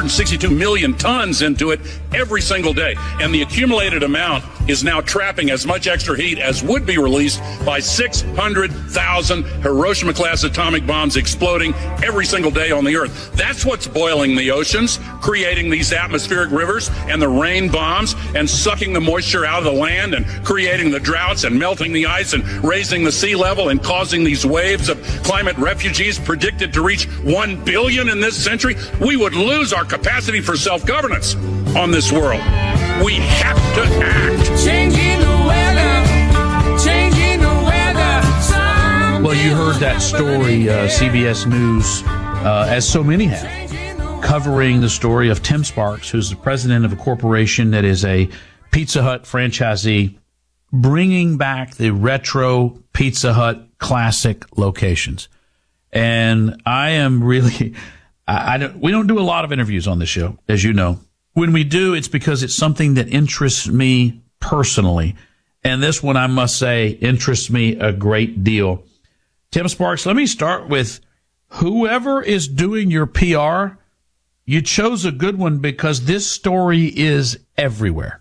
162 million tons into it every single day. And the accumulated amount is now trapping as much extra heat as would be released by 600,000 Hiroshima-class atomic bombs exploding every single day on the Earth. That's what's boiling the oceans, creating these atmospheric rivers and the rain bombs and sucking the moisture out of the land and creating the droughts and melting the ice and raising the sea level and causing these waves of climate refugees predicted to reach 1 billion in this century. We would lose our capacity for self-governance on this world. We have to act. Changing the weather, changing the weather. Well, you heard that story, CBS News, as so many have, covering the story of Tim Sparks, who's the president of a corporation that is a Pizza Hut franchisee, bringing back the retro Pizza Hut classic locations. And I am really, we don't do a lot of interviews on the show, as you know. When we do, it's because it's something that interests me personally. And this one, I must say, interests me a great deal. Tim Sparks, let me start with whoever is doing your PR. You chose a good one because this story is everywhere.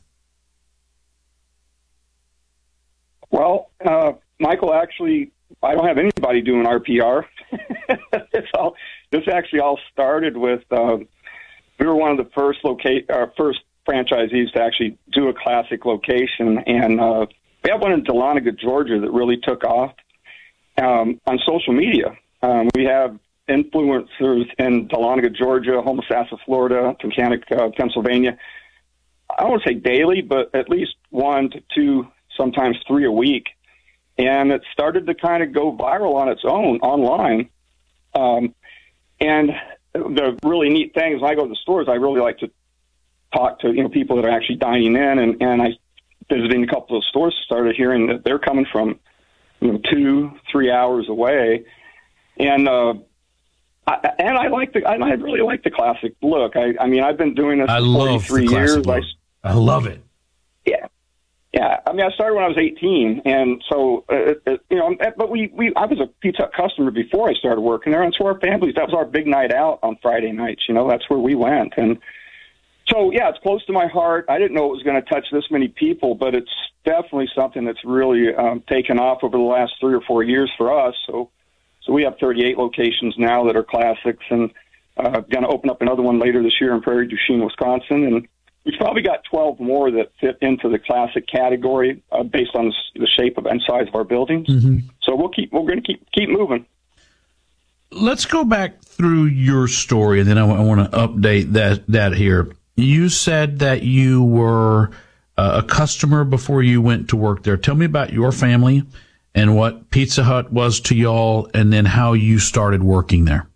Well, Michael, actually, I don't have anybody doing our PR. This actually all started with, we were one of the first franchisees to actually do a classic location. And we have one in Dahlonega, Georgia that really took off on social media. We have influencers in Dahlonega, Georgia, Homosassa, Florida, Tunkhannock, Pennsylvania. I don't want to say daily, but at least 1 to 2, sometimes 3 a week. And it started to kind of go viral on its own online. And the really neat thing is when I go to the stores, I really like to talk to, people that are actually dining in. And I, visiting a couple of stores, started hearing that they're coming from, 2-3 hours away. And, I really like the classic look. I mean, I've been doing this for 43 years. I love it. Yeah. Yeah, I mean, I started when I was 18, and so, but I was a Pizza Hut customer before I started working there, and so our families, that was our big night out on Friday nights, that's where we went. And so, yeah, it's close to my heart. I didn't know it was going to touch this many people, but it's definitely something that's really taken off over the last 3 or 4 years for us. So we have 38 locations now that are classics, and going to open up another one later this year in Prairie du Chien, Wisconsin, and we've probably got 12 more that fit into the classic category based on the shape and size of our buildings. Mm-hmm. So we're going to keep moving. Let's go back through your story, and then I want to update that here. You said that you were a customer before you went to work there. Tell me about your family and what Pizza Hut was to y'all, and then how you started working there.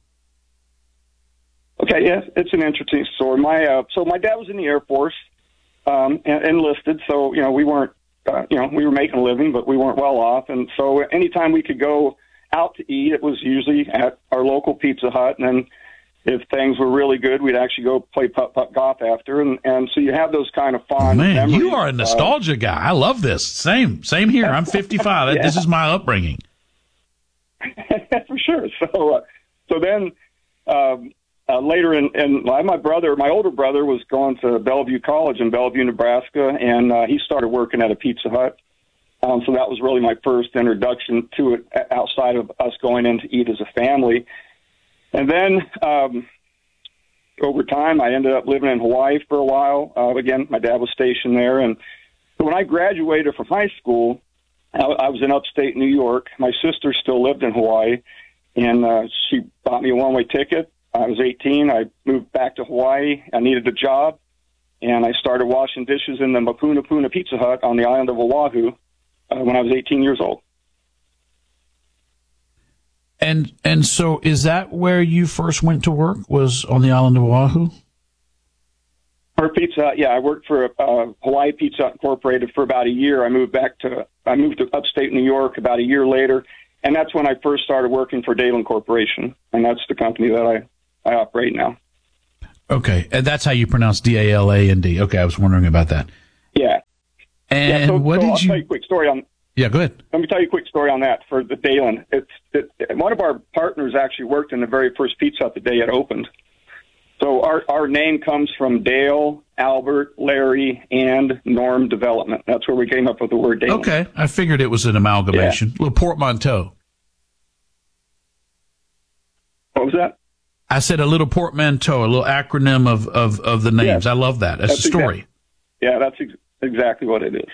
Okay, yeah, it's an interesting story. My dad was in the Air Force, and enlisted. So we weren't, we were making a living, but we weren't well off. And so anytime we could go out to eat, it was usually at our local Pizza Hut. And then if things were really good, we'd actually go play putt-putt golf after. And so you have those kind of fond memories. You are a nostalgia guy. I love this. Same here. I'm 55. Yeah. This is my upbringing. For sure. So then. Later my older brother was going to Bellevue College in Bellevue, Nebraska, and he started working at a Pizza Hut. So that was really my first introduction to it outside of us going in to eat as a family. And then over time, I ended up living in Hawaii for a while. Again, my dad was stationed there. And when I graduated from high school, I was in upstate New York. My sister still lived in Hawaii, and she bought me a one-way ticket. I was 18. I moved back to Hawaii. I needed a job, and I started washing dishes in the Mapuna Puna Pizza Hut on the island of Oahu when I was 18 years old. And so is that where you first went to work, was on the island of Oahu? For Pizza Hut, yeah. I worked for Hawaii Pizza Hut Incorporated for about a year. I moved to upstate New York about a year later, and that's when I first started working for Daland Corporation, and that's the company that I operate now. Okay, and that's how you pronounce Daland. Okay, I was wondering about that. Yeah. And I'll tell you a quick story on. Yeah, go ahead. Let me tell you a quick story on that for the Daland. One of our partners actually worked in the very first Pizza Hut the day it opened, So our name comes from Dale, Albert, Larry, and Norm Development. That's where we came up with the word Dale. Okay, I figured it was an amalgamation. A little portmanteau. What was that? I said a little portmanteau, a little acronym of the names. Yeah. I love that. That's a story. That's exactly what it is.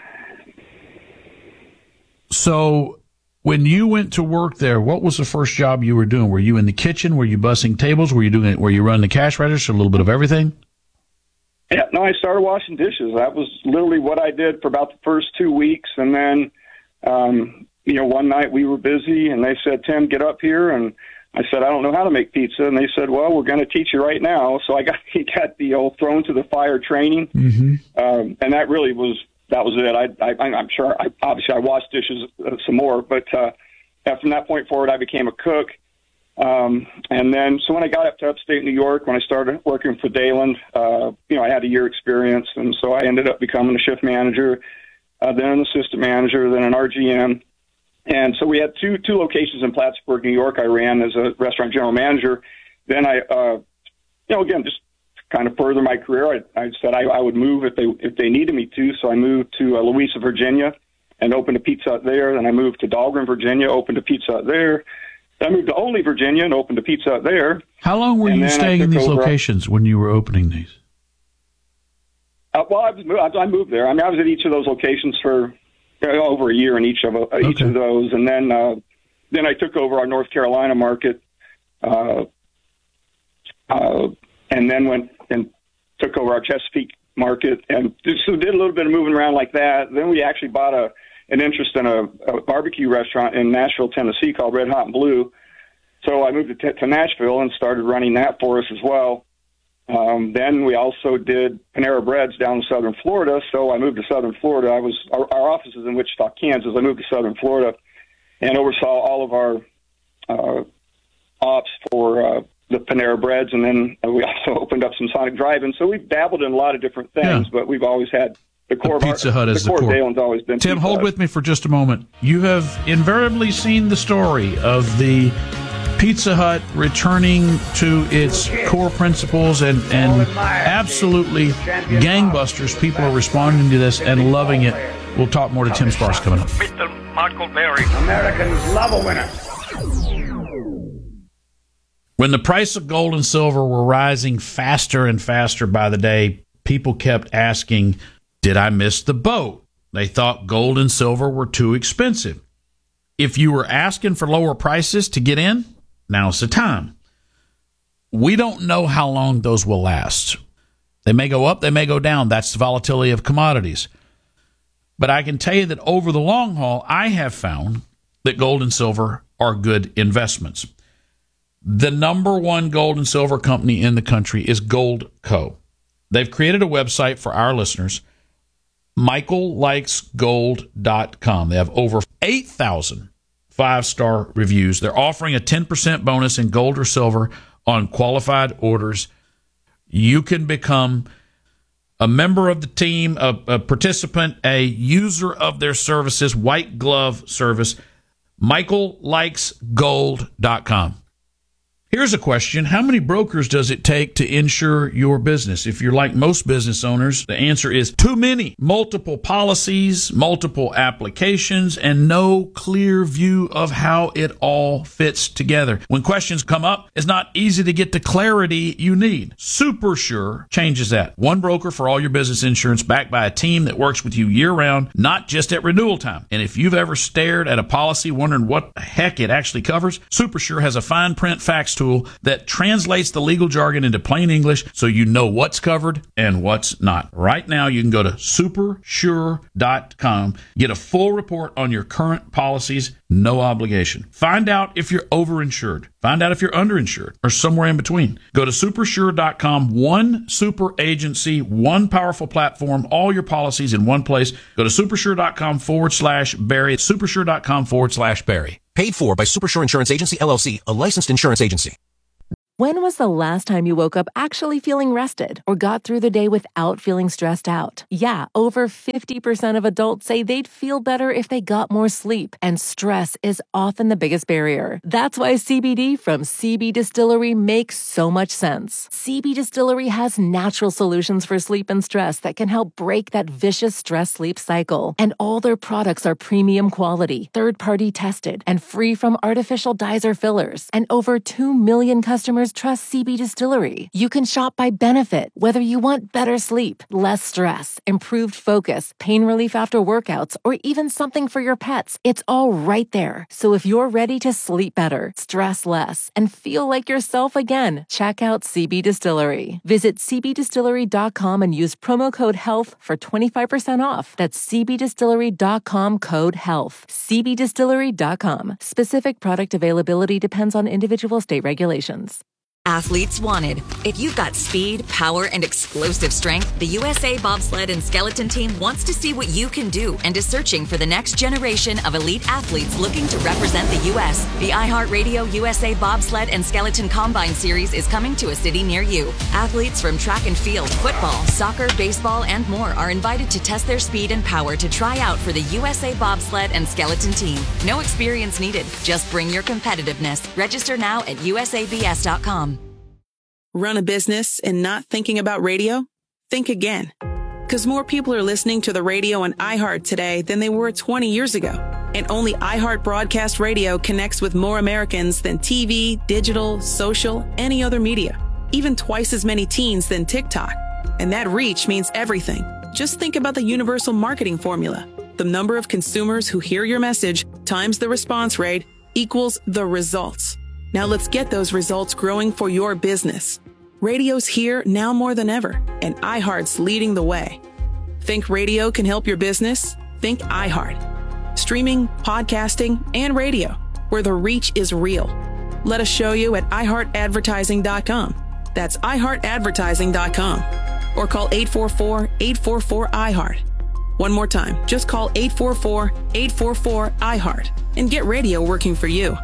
So when you went to work there, what was the first job you were doing? Were you in the kitchen? Were you bussing tables? Were you running the cash register? A little bit of everything? Yeah, no, I started washing dishes. That was literally what I did for about the first 2 weeks. And then, one night we were busy and they said, Tim, get up here. And I said, I don't know how to make pizza. And they said, well, we're going to teach you right now. So I got the old thrown to the fire training. Mm-hmm. And that really was it. I'm sure I washed dishes some more, but from that point forward, I became a cook. And then, so when I got up to upstate New York, when I started working for Dayland, I had a year experience. And so I ended up becoming a shift manager, then an assistant manager, then an RGM. And so we had two locations in Plattsburgh, New York. I ran as a restaurant general manager. Then I, again, just kind of further my career, I said I would move if they needed me to. So I moved to Louisa, Virginia, and opened a Pizza Hut there. Then I moved to Dahlgren, Virginia, opened a Pizza Hut there. Then I moved to Olney, Virginia, and opened a Pizza Hut there. How long were you staying in these locations when you were opening these? I moved there. I mean, I was at each of those locations for over a year in each of those, and then I took over our North Carolina market, and then went and took over our Chesapeake market, and so did a little bit of moving around like that. Then we actually bought an interest in a barbecue restaurant in Nashville, Tennessee called Red Hot and Blue. So I moved to Nashville and started running that for us as well. Then we also did Panera Breads down in southern Florida. So I moved to southern Florida. Our office is in Wichita, Kansas. I moved to southern Florida and oversaw all of our ops for the Panera Breads. And then we also opened up some Sonic Drive-In. So we've dabbled in a lot of different things, but we've always had the core of Pizza Hut as the core. Dalen's always been Tim, Pizza hold Hut. with me for just a moment. You have invariably seen the story of the Pizza Hut returning to its core principles and absolutely gangbusters. People are responding to this and loving it. We'll talk more to Tim Sparks coming up. Mr. Michael Berry. Americans love a winner. When the price of gold and silver were rising faster and faster by the day, people kept asking, did I miss the boat? They thought gold and silver were too expensive. If you were asking for lower prices to get in, now's the time. We don't know how long those will last. They may go up, they may go down. That's the volatility of commodities. But I can tell you that over the long haul, I have found that gold and silver are good investments. The number one gold and silver company in the country is Goldco. They've created a website for our listeners, michaellikesgold.com. They have over 8,000 5-star reviews. They're offering a 10% bonus in gold or silver on qualified orders. You can become a member of the team, a participant, a user of their services, white glove service, michaellikesgold.com. Here's a question. How many brokers does it take to insure your business? If you're like most business owners, the answer is too many. Multiple policies, multiple applications, and no clear view of how it all fits together. When questions come up, it's not easy to get the clarity you need. SuperSure changes that. One broker for all your business insurance backed by a team that works with you year-round, not just at renewal time. And if you've ever stared at a policy wondering what the heck it actually covers, SuperSure has a fine print facts tool that translates the legal jargon into plain English so you know what's covered and what's not. Right now, you can go to supersure.com, get a full report on your current policies, no obligation. Find out if you're overinsured. Find out if you're underinsured or somewhere in between. Go to supersure.com, one super agency, one powerful platform, all your policies in one place. Go to supersure.com/Barry. Supersure.com/Barry. Paid for by Supersure Insurance Agency, LLC, a licensed insurance agency. When was the last time you woke up actually feeling rested or got through the day without feeling stressed out? Yeah, over 50% of adults say they'd feel better if they got more sleep, and stress is often the biggest barrier. That's why CBD from CB Distillery makes so much sense. CB Distillery has natural solutions for sleep and stress that can help break that vicious stress-sleep cycle. And all their products are premium quality, third-party tested, and free from artificial dyes or fillers. And over 2 million customers trust CB Distillery. You can shop by benefit, whether you want better sleep, less stress, improved focus, pain relief after workouts, or even something for your pets. It's all right there. So if you're ready to sleep better, stress less, and feel like yourself again, check out CB Distillery. Visit cbdistillery.com and use promo code HEALTH for 25% off. That's cbdistillery.com, code HEALTH. cbdistillery.com. Specific product availability depends on individual state regulations. Athletes wanted. If you've got speed, power, and explosive strength, the USA Bobsled and Skeleton Team wants to see what you can do and is searching for the next generation of elite athletes looking to represent the U.S. The iHeartRadio USA Bobsled and Skeleton Combine Series is coming to a city near you. Athletes from track and field, football, soccer, baseball, and more are invited to test their speed and power to try out for the USA Bobsled and Skeleton Team. No experience needed. Just bring your competitiveness. Register now at usabs.com. Run a business and not thinking about radio? Think again. Because more people are listening to the radio on iHeart today than they were 20 years ago. And only iHeart Broadcast Radio connects with more Americans than TV, digital, social, any other media. Even twice as many teens than TikTok. And that reach means everything. Just think about the universal marketing formula. The number of consumers who hear your message times the response rate equals the results. Now let's get those results growing for your business. Radio's here now more than ever, and iHeart's leading the way. Think radio can help your business? Think iHeart. Streaming, podcasting, and radio, where the reach is real. Let us show you at iHeartAdvertising.com. That's iHeartAdvertising.com. Or call 844-844-iHeart. One more time, just call 844-844-iHeart and get radio working for you.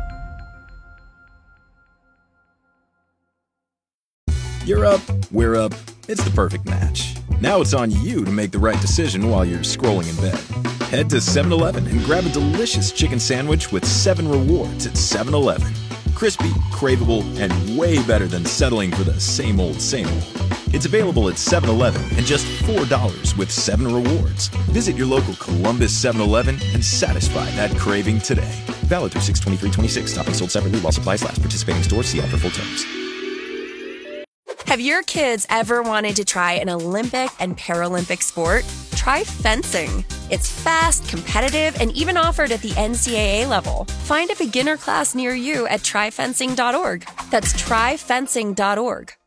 You're up, we're up, it's the perfect match. Now it's on you to make the right decision while you're scrolling in bed. Head to 7-Eleven and grab a delicious chicken sandwich with 7 rewards at 7-Eleven. Crispy, craveable, and way better than settling for the same old, same old. It's available at 7-Eleven and just $4 with 7 rewards. Visit your local Columbus 7-Eleven and satisfy that craving today. Valid through 6/23/26. Topping sold separately while supplies last. Participating stores, see out for full terms. Have your kids ever wanted to try an Olympic and Paralympic sport? Try fencing. It's fast, competitive, and even offered at the NCAA level. Find a beginner class near you at tryfencing.org. That's tryfencing.org.